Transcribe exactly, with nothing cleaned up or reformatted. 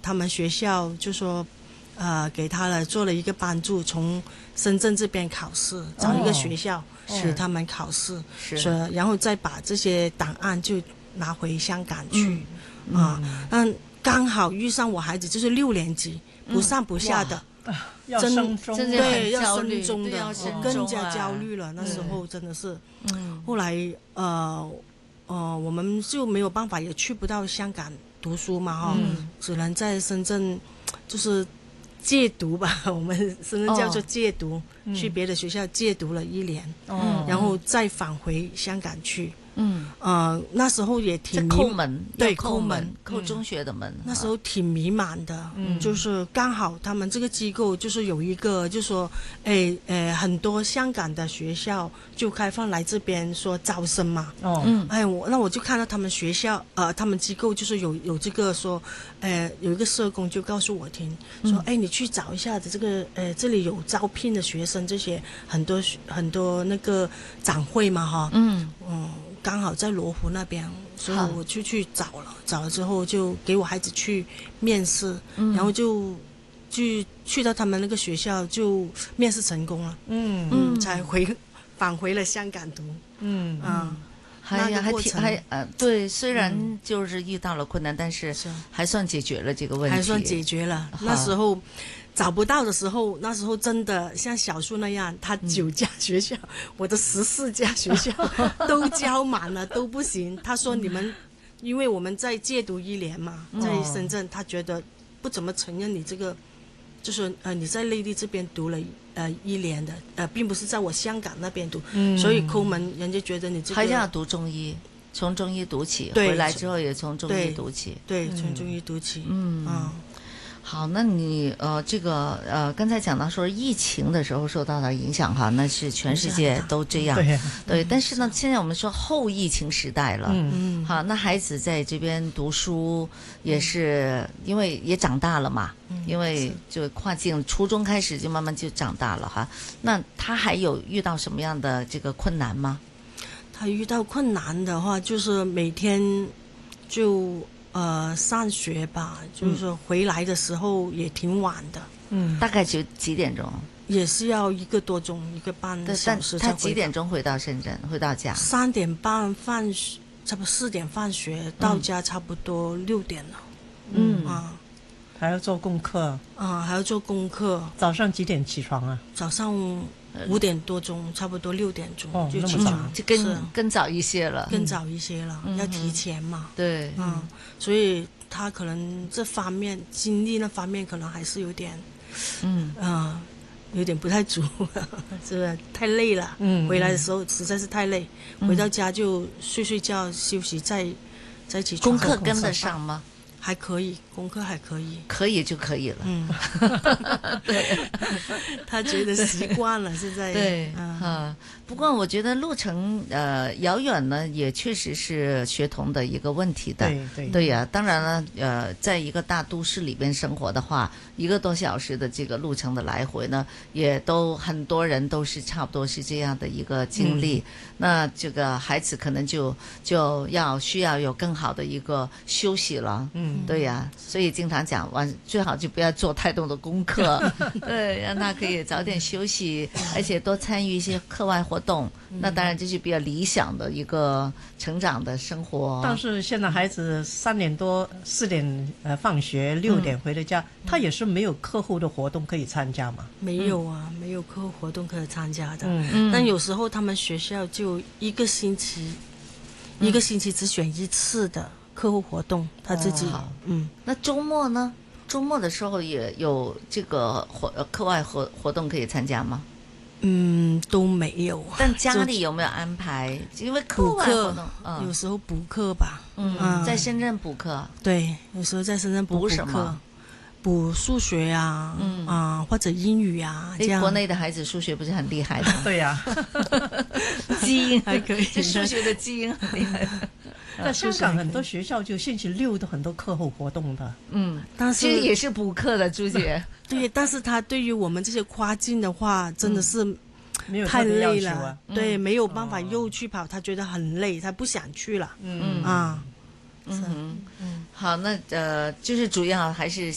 他们学校就说呃给他了做了一个帮助，从深圳这边考试找一个学校给他们考试，所以然后再把这些档案就拿回香港去、嗯、啊，那、嗯、刚好遇上我孩子就是六年级、嗯、不上不下的。 要升中， 对，要升中的， 我更加焦虑了。那时候真的是，后来呃呃，我们就没有办法，也去不到香港读书嘛，哈、嗯，只能在深圳，就是借读吧，我们深圳叫做借读，哦、去别的学校借读了一年，嗯，然后再返回香港去。嗯，呃，那时候也挺扣门， 对， 扣门， 扣中学的门、嗯。 那时候挺迷茫的，嗯，就是刚好他们这个机构就是有一个，就说，哎，呃，很多香港的学校就开放来这边说招生嘛，哦，嗯，哎，我那我就看到他们学校，呃，他们机构就是有有这个说，呃，有一个社工就告诉我听，说，嗯、哎，你去找一下子这个，呃，这里有招聘的学生，这些很多很多那个展会嘛，哈，嗯，嗯。刚好在罗湖那边，所以我就去找了，找了之后就给我孩子去面试，嗯、然后就就去到他们那个学校就面试成功了，嗯嗯，才回返回了香港读，嗯啊， 还还挺还呃对，虽然就是遇到了困难，嗯、但是还算解决了这个问题， 还算解决了。那时候找不到的时候，那时候真的像小树那样，他九家学校，嗯、我的十四家学校都交满了，都不行。他说你们，因为我们在借读一年嘛，在深圳，他觉得不怎么承认你这个，就是呃你在内地这边读了呃一年的，呃并不是在我香港那边读，嗯、所以抠门，人家觉得你这个还要读中医，从中医读起，回来之后也从中医读起， 对，对从中医读起，嗯啊。嗯好，那你呃，这个呃，刚才讲到说疫情的时候受到的影响哈，那是全世界都这样，对，对。但是呢，现在我们说后疫情时代了，嗯，好，那孩子在这边读书也是因为也长大了嘛，嗯、因为就跨境，初中开始就慢慢就长大了哈。那他还有遇到什么样的这个困难吗？ 他遇到困难的话，就是每天就。呃，上学吧，就是说回来的时候也挺晚的，嗯， 大概几几点钟？ 也是要一个多钟，一个半小时才回。 他几点钟回到深圳？回到家？ 三点半放学，差不多四点放学，到家差不多六点了。 嗯啊，还要做功课。 啊，还要做功课。 早上几点起床啊？ 早上五点多钟，差不多六点钟就起床， 就更更早一些了， 更早一些了，要提前嘛。 对， 嗯，所以他可能这方面精力那方面可能还是有点，嗯啊，有点不太足，是不是？太累了，嗯，回来的时候实在是太累，回到家就睡睡觉休息，再再起床。 功课跟得上吗？ 还可以，功课还可以， 可以就可以了。嗯， 对，他觉得习惯了，现在对啊。不过我觉得路程呃遥远呢，也确实是学童的一个问题的。 对对对呀，当然了，呃，在一个大都市里边生活的话，一个多小时的这个路程的来回呢，也都很多人都是差不多是这样的一个经历。嗯、那这个孩子可能就就要需要有更好的一个休息了。嗯。对呀，所以经常讲晚最好就不要做太多的功课，对，让他可以早点休息，而且多参与一些课外活动。那当然这是比较理想的一个成长的生活。 但是现在孩子三点多四点呃放学，六点回了家，嗯、他也是没有课后的活动可以参加嘛？ 没有啊，嗯、没有课后活动可以参加的。嗯、但有时候他们学校就一个星期，嗯、一个星期只选一次的。课后活动他自己、 哦、嗯，那周末呢？周末的时候也有这个活课外活活动可以参加吗？ 嗯，都没有。 但家里有没有安排？因为课外活动， 嗯、有时候补课吧。 嗯，嗯在深圳补课。 对，有时候在深圳补补什么？ 补数学啊，嗯啊、呃，或者英语啊，这样。 国内的孩子数学不是很厉害的？ 对呀、 啊，基因还可以， 这数学的基因很厉害。 在香港很多学校就星期六都很多课后活动的， 嗯，但是其实也是补课的，朱姐。 对，但是他对于我们这些跨境的话，真的是没太累了， 啊、 对，没有办法又去跑，他觉得很累，他不想去了，嗯啊， 嗯嗯，好，那呃，就是主要还是。